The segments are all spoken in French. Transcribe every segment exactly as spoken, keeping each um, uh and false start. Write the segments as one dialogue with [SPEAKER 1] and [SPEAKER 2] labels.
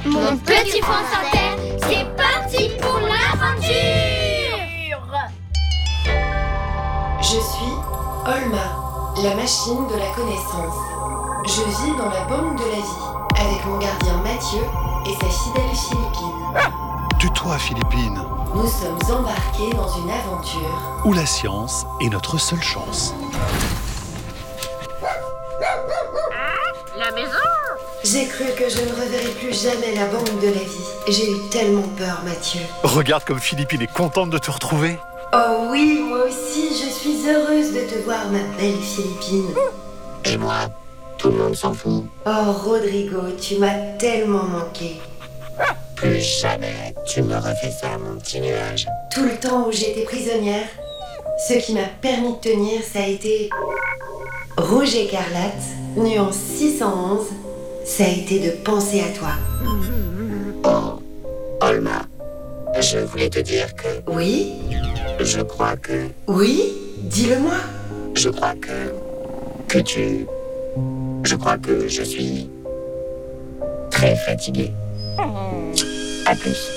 [SPEAKER 1] Mon petit France Inter, c'est parti pour l'aventure!
[SPEAKER 2] Je suis Olma, la machine de la connaissance. Je vis dans la banque de la vie, avec mon gardien Mathieu et sa fidèle Philippine.
[SPEAKER 3] Tue-toi, Philippine.
[SPEAKER 2] Nous sommes embarqués dans une aventure
[SPEAKER 3] où la science est notre seule chance.
[SPEAKER 1] La maison!
[SPEAKER 2] J'ai cru que je ne reverrais plus jamais la banque de la vie. J'ai eu tellement peur, Mathieu.
[SPEAKER 3] Regarde comme Philippine est contente de te retrouver.
[SPEAKER 2] Oh oui, moi aussi, je suis heureuse de te voir, ma belle Philippine.
[SPEAKER 4] Et moi, tout le monde s'en fout.
[SPEAKER 2] Oh, Rodrigo, tu m'as tellement manqué.
[SPEAKER 4] Plus jamais tu me refais ça, mon petit nuage.
[SPEAKER 2] Tout le temps où j'étais prisonnière, ce qui m'a permis de tenir, ça a été Rouge Écarlate, nuance six cent onze, ça a été de penser à toi.
[SPEAKER 4] Oh, Olma, je voulais te dire que...
[SPEAKER 2] Oui?
[SPEAKER 4] Je crois que...
[SPEAKER 2] Oui? Dis-le-moi.
[SPEAKER 4] Je crois que... Que tu... Je crois que je suis... très fatigué. À plus.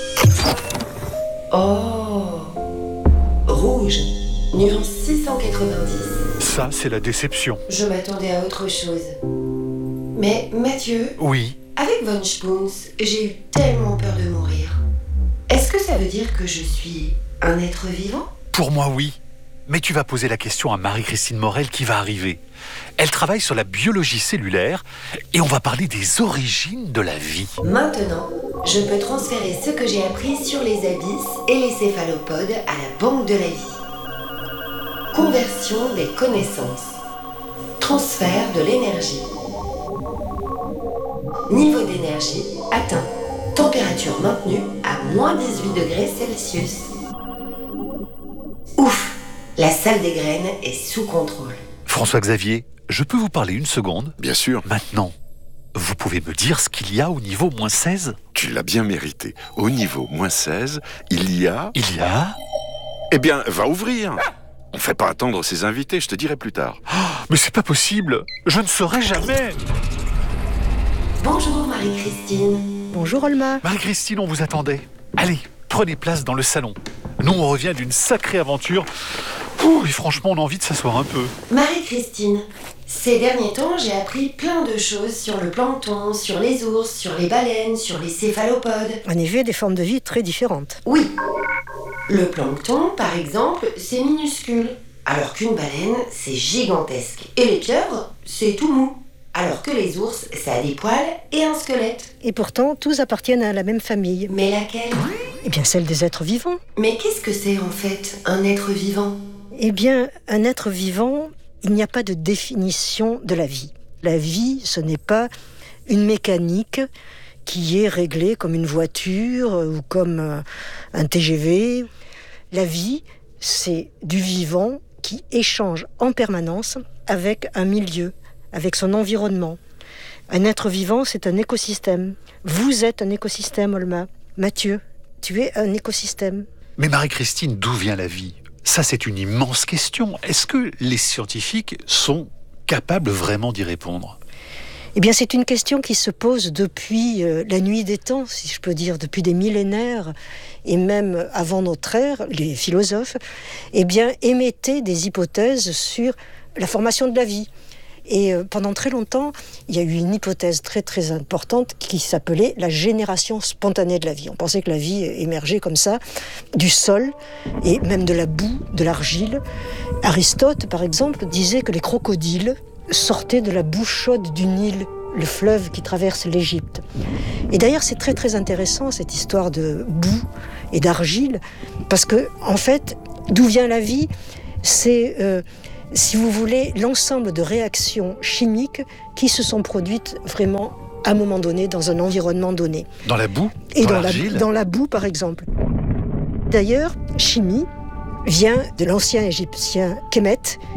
[SPEAKER 2] Oh. Rouge, nuance six cent quatre-vingt-dix.
[SPEAKER 3] Ça, c'est la déception.
[SPEAKER 2] Je m'attendais à autre chose. Mais Mathieu,
[SPEAKER 3] Oui.
[SPEAKER 2] avec Von Spoons, j'ai eu tellement peur de mourir. Est-ce que ça veut dire que je suis un être vivant?
[SPEAKER 3] Pour moi, oui. Mais tu vas poser la question à Marie-Christine Morel qui va arriver. Elle travaille sur la biologie cellulaire et on va parler des origines de la vie.
[SPEAKER 2] Maintenant, je peux transférer ce que j'ai appris sur les abysses et les céphalopodes à la banque de la vie. Conversion des connaissances. Transfert de l'énergie. Niveau d'énergie atteint. Température maintenue à moins dix-huit degrés Celsius. Ouf! La salle des graines est sous contrôle.
[SPEAKER 3] François-Xavier, je peux vous parler une seconde?
[SPEAKER 5] Bien sûr.
[SPEAKER 3] Maintenant, vous pouvez me dire ce qu'il y a au niveau moins seize?
[SPEAKER 5] Tu l'as bien mérité. Au niveau moins seize, il y a...
[SPEAKER 3] Il y a...
[SPEAKER 5] Eh bien, va ouvrir. On ne fait pas attendre ses invités, je te dirai plus tard.
[SPEAKER 3] Oh, mais c'est pas possible. Je ne saurai jamais.
[SPEAKER 2] Bonjour Marie-Christine.
[SPEAKER 6] Bonjour Olma.
[SPEAKER 3] Marie-Christine, on vous attendait. Allez, prenez place dans le salon. Nous, on revient d'une sacrée aventure. Ouh, et franchement, on a envie de s'asseoir un peu.
[SPEAKER 2] Marie-Christine, ces derniers temps, j'ai appris plein de choses sur le plancton, sur les ours, sur les baleines, sur les céphalopodes.
[SPEAKER 6] En effet, des formes de vie très différentes.
[SPEAKER 2] Oui. Le plancton, par exemple, c'est minuscule, alors qu'une baleine, c'est gigantesque. Et les pieuvres, c'est tout mou, alors que les ours, ça a des poils et un squelette.
[SPEAKER 6] Et pourtant, tous appartiennent à la même famille.
[SPEAKER 2] Mais laquelle?
[SPEAKER 6] Eh bien, celle des êtres vivants.
[SPEAKER 2] Mais qu'est-ce que c'est, en fait, un être vivant?
[SPEAKER 6] Eh bien, un être vivant, il n'y a pas de définition de la vie. La vie, ce n'est pas une mécanique qui est réglée comme une voiture ou comme un T G V. La vie, c'est du vivant qui échange en permanence avec un milieu, avec son environnement. Un être vivant, c'est un écosystème. Vous êtes un écosystème, Olma. Mathieu, tu es un écosystème.
[SPEAKER 3] Mais Marie-Christine, d'où vient la vie? Ça, c'est une immense question. Est-ce que les scientifiques sont capables vraiment d'y répondre?
[SPEAKER 6] Eh bien, c'est une question qui se pose depuis euh, la nuit des temps, si je peux dire, depuis des millénaires, et même avant notre ère, les philosophes, eh bien, émettaient des hypothèses sur la formation de la vie. Et euh, pendant très longtemps, il y a eu une hypothèse très très importante qui s'appelait la génération spontanée de la vie. On pensait que la vie émergeait comme ça, du sol, et même de la boue, de l'argile. Aristote, par exemple, disait que les crocodiles sortaient de la boue chaude du Nil, le fleuve qui traverse l'Égypte. Et d'ailleurs, c'est très très intéressant cette histoire de boue et d'argile, parce que en fait, d'où vient la vie, c'est, euh, si vous voulez, l'ensemble de réactions chimiques qui se sont produites vraiment à un moment donné, dans un environnement donné.
[SPEAKER 3] Dans la boue?
[SPEAKER 6] Et
[SPEAKER 3] dans,
[SPEAKER 6] dans,
[SPEAKER 3] l'argile?
[SPEAKER 6] la, dans la boue, par exemple. D'ailleurs, chimie vient de l'ancien égyptien Kemet,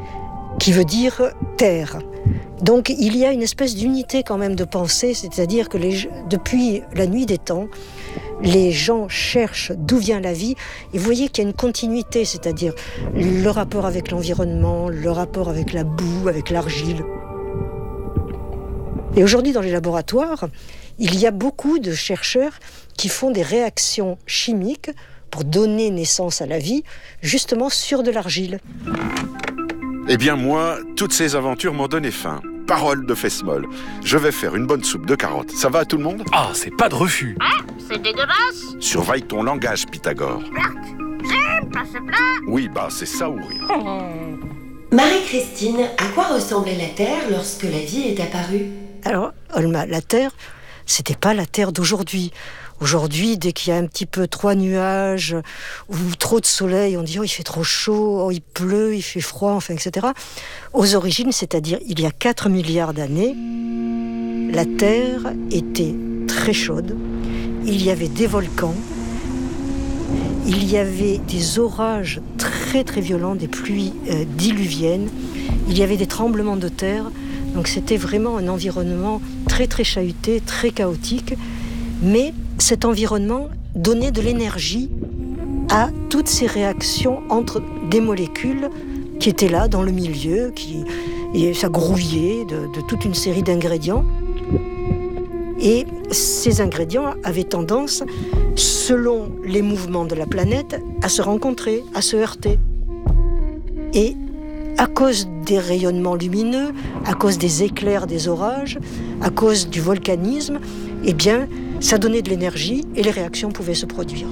[SPEAKER 6] qui veut dire terre. Donc il y a une espèce d'unité quand même de pensée, c'est-à-dire que les, depuis la nuit des temps, les gens cherchent d'où vient la vie, et vous voyez qu'il y a une continuité, c'est-à-dire le rapport avec l'environnement, le rapport avec la boue, avec l'argile. Et aujourd'hui, dans les laboratoires, il y a beaucoup de chercheurs qui font des réactions chimiques pour donner naissance à la vie, justement sur de l'argile.
[SPEAKER 5] Eh bien moi, toutes ces aventures m'ont donné faim. Parole de fesse molle. Je vais faire une bonne soupe de carottes. Ça va à tout le monde ?
[SPEAKER 3] Ah, c'est pas de refus.
[SPEAKER 1] Ah, c'est dégueulasse.
[SPEAKER 5] Surveille ton langage, Pythagore.
[SPEAKER 1] J'aime pas ce plat.
[SPEAKER 5] Oui, bah c'est ça ou rien.
[SPEAKER 2] Marie-Christine, à quoi ressemblait la Terre lorsque la vie est apparue ?
[SPEAKER 6] Alors, Olma, la Terre, c'était pas la Terre d'aujourd'hui. Aujourd'hui, dès qu'il y a un petit peu trop de nuages ou trop de soleil, on dit oh, il fait trop chaud, oh, il pleut, il fait froid, enfin, et cetera. Aux origines, c'est-à-dire il y a quatre milliards d'années, la Terre était très chaude. Il y avait des volcans, il y avait des orages très très violents, des pluies euh, diluviennes, il y avait des tremblements de terre. Donc c'était vraiment un environnement très très chahuté, très chaotique. Mais cet environnement donnait de l'énergie à toutes ces réactions entre des molécules qui étaient là dans le milieu, qui, et ça grouillait de, de toute une série d'ingrédients. Et ces ingrédients avaient tendance, selon les mouvements de la planète, à se rencontrer, à se heurter. Et à cause des rayonnements lumineux, à cause des éclairs des orages, à cause du volcanisme, eh bien, ça donnait de l'énergie et les réactions pouvaient se produire.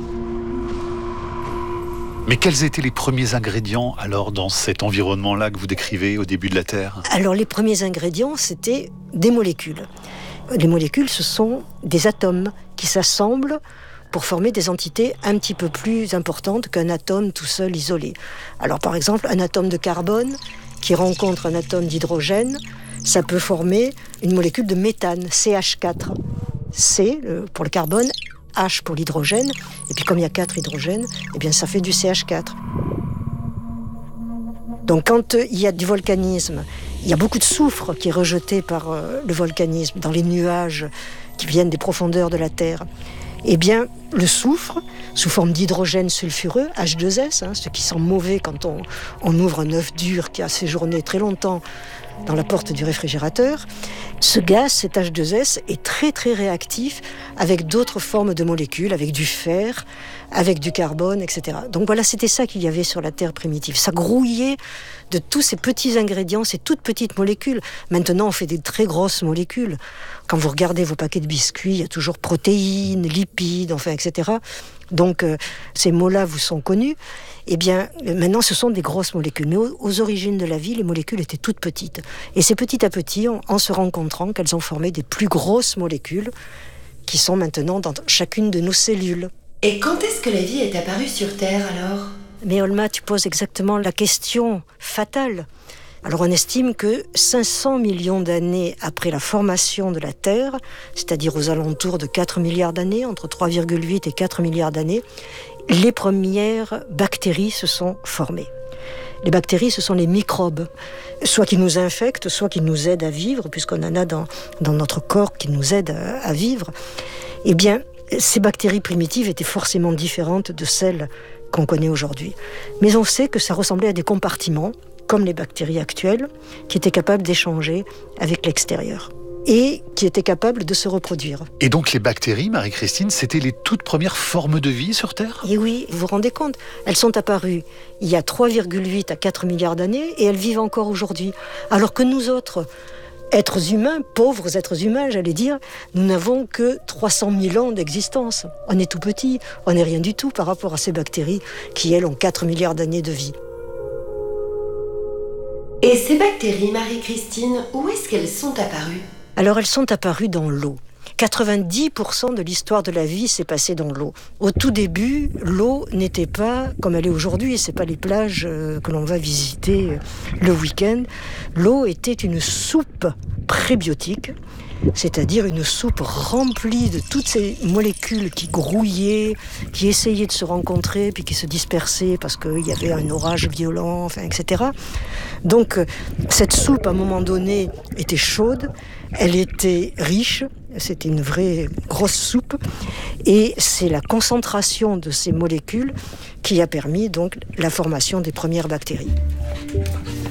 [SPEAKER 3] Mais quels étaient les premiers ingrédients alors dans cet environnement-là que vous décrivez au début de la Terre ?
[SPEAKER 6] Alors les premiers ingrédients, c'était des molécules. Les molécules, ce sont des atomes qui s'assemblent pour former des entités un petit peu plus importantes qu'un atome tout seul isolé. Alors par exemple, un atome de carbone qui rencontre un atome d'hydrogène, ça peut former une molécule de méthane, C H quatre. C pour le carbone, H pour l'hydrogène, et puis comme il y a quatre hydrogènes, eh bien ça fait du C H quatre. Donc quand il y a du volcanisme, il y a beaucoup de soufre qui est rejeté par le volcanisme dans les nuages qui viennent des profondeurs de la Terre. Eh bien, le soufre, sous forme d'hydrogène sulfureux, H deux S, hein, ce qui sent mauvais quand on, on ouvre un œuf dur qui a séjourné très longtemps dans la porte du réfrigérateur, ce gaz, cet H deux S, est très très réactif avec d'autres formes de molécules, avec du fer, avec du carbone, et cetera. Donc voilà, c'était ça qu'il y avait sur la Terre primitive. Ça grouillait de tous ces petits ingrédients, ces toutes petites molécules. Maintenant, on fait des très grosses molécules. Quand vous regardez vos paquets de biscuits, il y a toujours protéines, lipides, enfin, et cetera. Donc, euh, ces mots-là vous sont connus. Eh bien, maintenant, ce sont des grosses molécules. Mais aux, aux origines de la vie, les molécules étaient toutes petites. Et c'est petit à petit, en, en se rencontrant, qu'elles ont formé des plus grosses molécules qui sont maintenant dans chacune de nos cellules.
[SPEAKER 2] Et quand est-ce que la vie est apparue sur Terre, alors ?
[SPEAKER 6] Mais Olma, tu poses exactement la question fatale. Alors on estime que cinq cents millions d'années après la formation de la Terre, c'est-à-dire aux alentours de quatre milliards d'années, entre trois virgule huit et quatre milliards d'années, les premières bactéries se sont formées. Les bactéries, ce sont les microbes, soit qui nous infectent, soit qui nous aident à vivre, puisqu'on en a dans, dans notre corps qui nous aident à, à vivre. Eh bien, ces bactéries primitives étaient forcément différentes de celles qu'on connaît aujourd'hui. Mais on sait que ça ressemblait à des compartiments, comme les bactéries actuelles, qui étaient capables d'échanger avec l'extérieur et qui étaient capables de se reproduire.
[SPEAKER 3] Et donc les bactéries, Marie-Christine, c'était les toutes premières formes de vie sur Terre ?
[SPEAKER 6] Et oui, vous vous rendez compte, elles sont apparues il y a trois virgule huit à quatre milliards d'années et elles vivent encore aujourd'hui. Alors que nous autres, êtres humains, pauvres êtres humains, j'allais dire, nous n'avons que trois cent mille ans d'existence. On est tout petit, on n'est rien du tout par rapport à ces bactéries qui, elles, ont quatre milliards d'années de vie.
[SPEAKER 2] Et ces bactéries, Marie-Christine, où est-ce qu'elles sont apparues ?
[SPEAKER 6] Alors elles sont apparues dans l'eau. quatre-vingt-dix pour cent de l'histoire de la vie s'est passée dans l'eau. Au tout début, l'eau n'était pas comme elle est aujourd'hui, c'est pas les plages que l'on va visiter le week-end. L'eau était une soupe prébiotique, c'est-à-dire une soupe remplie de toutes ces molécules qui grouillaient, qui essayaient de se rencontrer, puis qui se dispersaient parce qu'il y avait un orage violent, enfin, et cetera. Donc, cette soupe, à un moment donné, était chaude, elle était riche, c'était une vraie grosse soupe, et c'est la concentration de ces molécules qui a permis donc la formation des premières bactéries.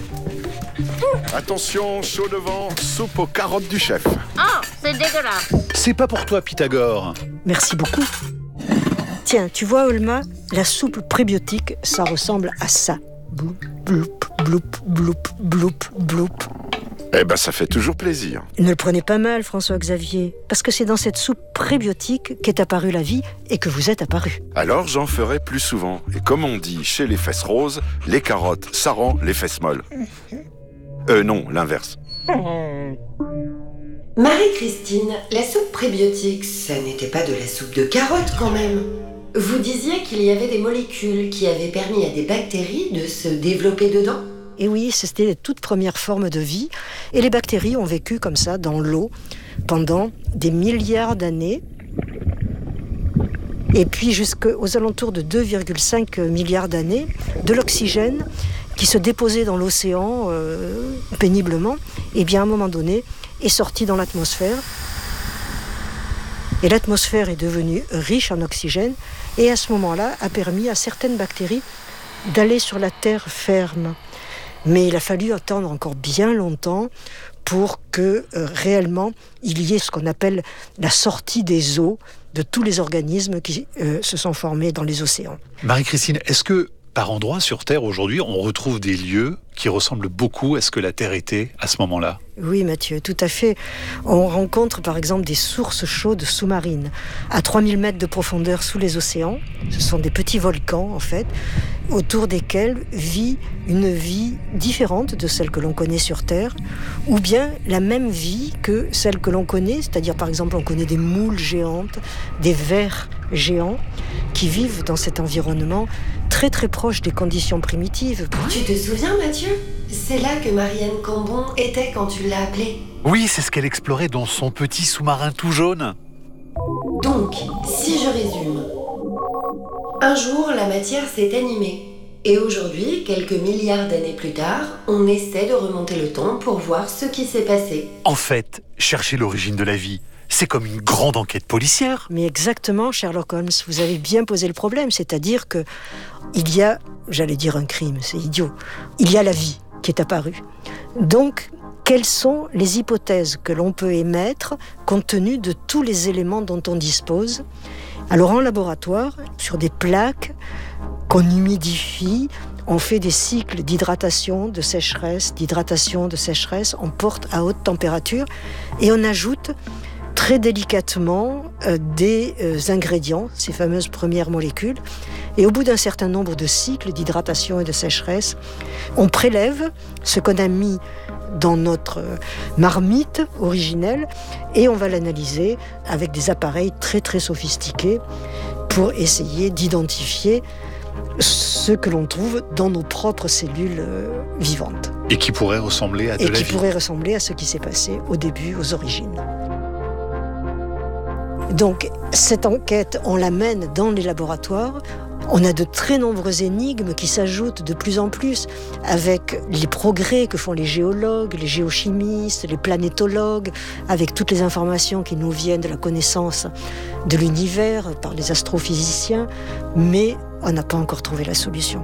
[SPEAKER 5] Attention, chaud devant, soupe aux carottes du chef.
[SPEAKER 1] Oh, c'est dégueulasse.
[SPEAKER 3] c'est pas pour toi, Pythagore.
[SPEAKER 6] Merci beaucoup. Tiens, tu vois, Olma, la soupe prébiotique, ça ressemble à ça. Bloup, bloup, bloup, bloup, bloup, bloup.
[SPEAKER 5] Eh ben, ça fait toujours plaisir.
[SPEAKER 6] Ne le prenez pas mal, François-Xavier, parce que c'est dans cette soupe prébiotique qu'est apparue la vie et que vous êtes apparu.
[SPEAKER 5] Alors j'en ferai plus souvent. Et comme on dit chez les fesses roses, les carottes, ça rend les fesses molles. Euh, non, l'inverse.
[SPEAKER 2] Marie-Christine, la soupe prébiotique, ça n'était pas de la soupe de carottes quand même. Vous disiez qu'il y avait des molécules qui avaient permis à des bactéries de se développer dedans ?
[SPEAKER 6] Et oui, c'était les toutes premières formes de vie. Et les bactéries ont vécu comme ça, dans l'eau, pendant des milliards d'années. Et puis jusqu'aux alentours de deux virgule cinq milliards d'années, de l'oxygène qui se déposait dans l'océan euh, péniblement, et bien à un moment donné, est sorti dans l'atmosphère. Et l'atmosphère est devenue riche en oxygène, et à ce moment-là, a permis à certaines bactéries d'aller sur la terre ferme. Mais il a fallu attendre encore bien longtemps pour que euh, réellement il y ait ce qu'on appelle la sortie des eaux de tous les organismes qui euh, se sont formés dans les océans.
[SPEAKER 3] Marie-Christine, est-ce que par endroits sur Terre aujourd'hui, on retrouve des lieux qui ressemblent beaucoup à ce que la Terre était à ce moment-là ?
[SPEAKER 6] Oui, Mathieu, tout à fait. On rencontre par exemple des sources chaudes sous-marines à trois mille mètres de profondeur sous les océans. Ce sont des petits volcans, en fait, autour desquels vit une vie différente de celle que l'on connaît sur Terre, ou bien la même vie que celle que l'on connaît, c'est-à-dire par exemple on connaît des moules géantes, des vers géants qui vivent dans cet environnement très très proche des conditions primitives.
[SPEAKER 2] Tu te souviens, Mathieu ? C'est là que Marianne Cambon était quand tu l'as appelée.
[SPEAKER 3] Oui, c'est ce qu'elle explorait dans son petit sous-marin tout jaune.
[SPEAKER 2] Donc, si je résume, un jour la matière s'est animée. Et aujourd'hui, quelques milliards d'années plus tard, on essaie de remonter le temps pour voir ce qui s'est passé.
[SPEAKER 3] En fait, chercher l'origine de la vie, c'est comme une grande enquête policière.
[SPEAKER 6] Mais exactement, Sherlock Holmes, vous avez bien posé le problème, c'est-à-dire que il y a, j'allais dire un crime, c'est idiot, il y a la vie qui est apparue. Donc, quelles sont les hypothèses que l'on peut émettre compte tenu de tous les éléments dont on dispose ? Alors en laboratoire, sur des plaques qu'on humidifie, on fait des cycles d'hydratation, de sécheresse, d'hydratation, de sécheresse, on porte à haute température et on ajoute très délicatement euh, des euh, ingrédients, ces fameuses premières molécules. Et au bout d'un certain nombre de cycles d'hydratation et de sécheresse, on prélève ce qu'on a mis dans notre marmite originelle et on va l'analyser avec des appareils très très sophistiqués pour essayer d'identifier ce que l'on trouve dans nos propres cellules euh, vivantes.
[SPEAKER 3] Et qui pourrait ressembler à de
[SPEAKER 6] et
[SPEAKER 3] la vie.
[SPEAKER 6] Et qui pourrait ressembler à ce qui s'est passé au début, aux origines. Donc, cette enquête, on la mène dans les laboratoires. On a de très nombreuses énigmes qui s'ajoutent de plus en plus avec les progrès que font les géologues, les géochimistes, les planétologues, avec toutes les informations qui nous viennent de la connaissance de l'univers par les astrophysiciens, mais on n'a pas encore trouvé la solution.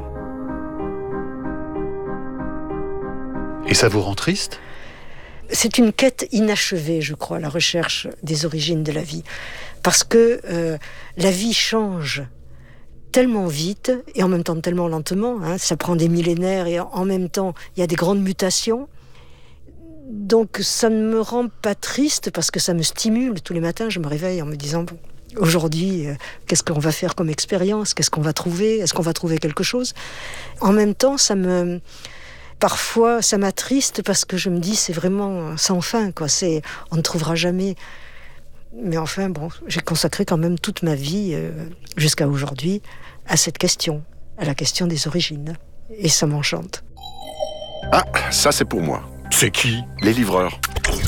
[SPEAKER 3] Et ça vous rend triste ?
[SPEAKER 6] C'est une quête inachevée, je crois, la recherche des origines de la vie. Parce que euh, la vie change tellement vite et en même temps tellement lentement. Hein, ça prend des millénaires et en même temps, il y a des grandes mutations. Donc ça ne me rend pas triste parce que ça me stimule. Tous les matins, je me réveille en me disant, bon, aujourd'hui, euh, qu'est-ce qu'on va faire comme expérience ? Qu'est-ce qu'on va trouver ? Est-ce qu'on va trouver quelque chose ? En même temps, ça me... Parfois, ça m'attriste parce que je me dis, c'est vraiment sans fin, quoi. C'est, on ne trouvera jamais. Mais enfin, bon, j'ai consacré quand même toute ma vie, euh, jusqu'à aujourd'hui, à cette question, à la question des origines. Et ça m'enchante.
[SPEAKER 5] Ah, ça c'est pour moi.
[SPEAKER 3] C'est qui ?
[SPEAKER 5] Les livreurs.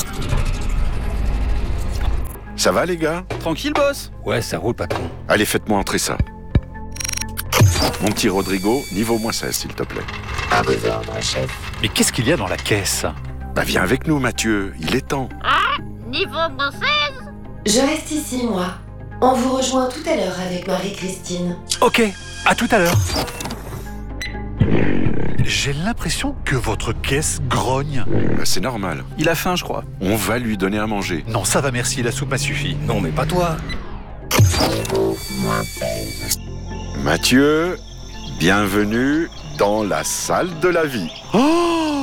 [SPEAKER 5] Ça va les gars ?
[SPEAKER 7] Tranquille, boss ?
[SPEAKER 8] Ouais, ça roule, patron.
[SPEAKER 5] Allez, faites-moi entrer ça. Mon petit Rodrigo, niveau moins seize, s'il te plaît.
[SPEAKER 4] À vos ordres, chef.
[SPEAKER 3] Mais qu'est-ce qu'il y a dans la caisse ?
[SPEAKER 5] Bah viens avec nous, Mathieu, il est temps.
[SPEAKER 1] Ah, niveau moins seize.
[SPEAKER 2] Je reste ici, moi. On vous rejoint tout à l'heure avec Marie-Christine.
[SPEAKER 3] Ok, à tout à l'heure. J'ai l'impression que votre caisse grogne.
[SPEAKER 5] Bah, c'est normal.
[SPEAKER 7] Il a faim, je crois.
[SPEAKER 5] On va lui donner à manger.
[SPEAKER 3] Non, ça va, merci, la soupe m'a suffi.
[SPEAKER 7] Non, mais pas toi.
[SPEAKER 5] Mathieu, bienvenue dans la salle de la vie.
[SPEAKER 3] Oh,